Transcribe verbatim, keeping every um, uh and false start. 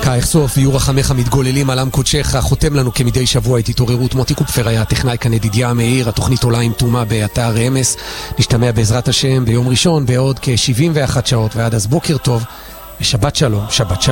סוף ויהיו רחמך מתגוללים על עם קודשך, חותם לנו כמדי שבוע את התעוררות. מוטי קופפר היה הטכנאי, כאן ידידיה מאיר. התוכנית עולה עם תומה באתר אמס. נשתמע בעזרת השם ביום ראשון בעוד כ-שבעים ואחת שעות, ועד אז בוקר טוב ושבת שלום. שבת שלום.